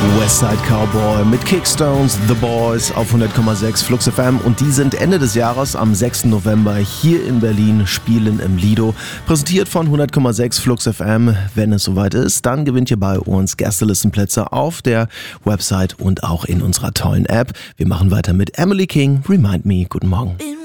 Westside Cowboy mit Kickstones, The Boys auf 100,6 Flux FM und die sind Ende des Jahres am 6. November hier in Berlin, spielen im Lido. Präsentiert von 100,6 Flux FM. Wenn es soweit ist, dann gewinnt ihr bei uns Gästelistenplätze auf der Website und auch in unserer tollen App. Wir machen weiter mit Emily King, Remind Me. Guten Morgen.